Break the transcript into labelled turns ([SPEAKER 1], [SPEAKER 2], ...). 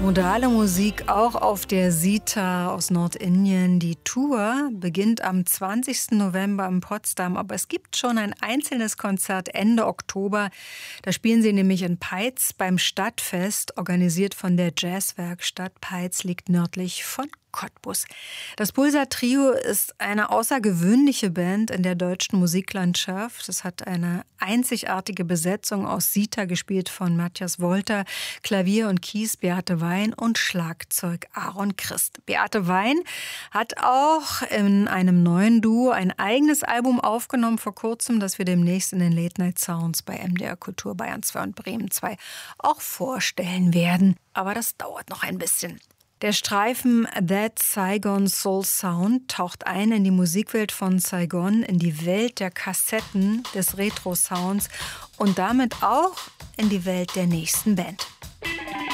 [SPEAKER 1] Modale Musik auch auf der Sita aus Nordindien. Die Tour beginnt am 20. November in Potsdam, aber es gibt schon ein einzelnes Konzert Ende Oktober. Da spielen sie nämlich in Peitz beim Stadtfest, organisiert von der Jazzwerkstatt. Peitz liegt nördlich von Cottbus. Das Pulsar Trio ist eine außergewöhnliche Band in der deutschen Musiklandschaft. Es hat eine einzigartige Besetzung aus Sita, gespielt von Matthias Wolter, Klavier und Keys Beate Wein und Schlagzeug Aaron Christ. Beate Wein hat auch in einem neuen Duo ein eigenes Album aufgenommen vor kurzem, das wir demnächst in den Late Night Sounds bei MDR Kultur Bayern 2 und Bremen 2 auch vorstellen werden. Aber das dauert noch ein bisschen. Der Streifen That Saigon Soul Sound taucht ein in die Musikwelt von Saigon, in die Welt der Kassetten, des Retro-Sounds und damit auch in die Welt der nächsten Band.